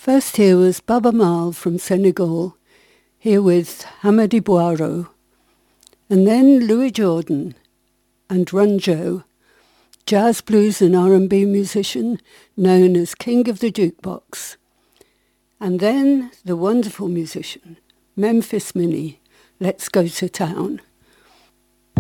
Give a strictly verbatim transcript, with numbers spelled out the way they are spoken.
First here was Baba Maal from Senegal, here with Hamadi Boiro, and then Louis Jordan and Runjo, jazz, blues and R and B musician known as King of the Jukebox. And then the wonderful musician, Memphis Minnie, Let's Go to Town.